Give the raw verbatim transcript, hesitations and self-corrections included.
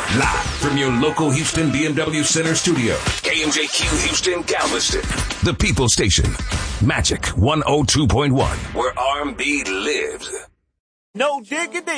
Live from your local Houston B M W Center studio. K M J Q Houston Galveston. The People Station. Magic one oh two point one. Where R and B lives. No diggity.